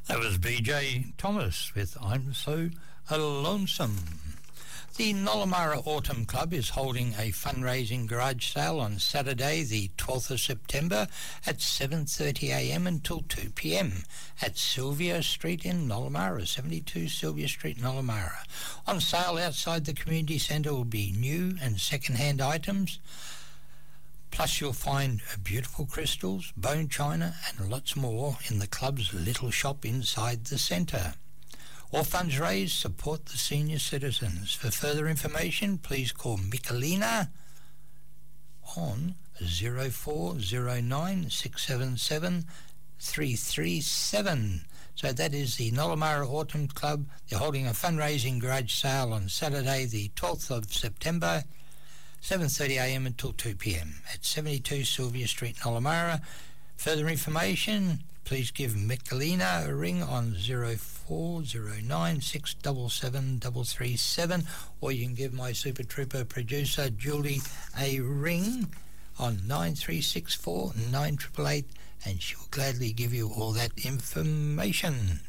That was BJ Thomas with I'm So Lonesome. The Nollamara Autumn Club is holding a fundraising garage sale on Saturday the 12th of September at 7:30am until 2pm at Sylvia Street in Nollamara, 72 Sylvia Street, Nollamara. On sale outside the community centre will be new and second-hand items, plus you'll find beautiful crystals, bone china and lots more in the club's little shop inside the centre. All funds raised support the senior citizens. For further information, please call Michelina on 0409 677 337. So that is the Nollamara Autumn Club. They're holding a fundraising garage sale on Saturday the 12th of September, 7:30am until 2pm at 72 Sylvia Street, Nollamara. Further information, please give Michelina a ring on 0409 677 337, or you can give my Super Trooper producer Julie a ring on 9364 9888, and she'll gladly give you all that information.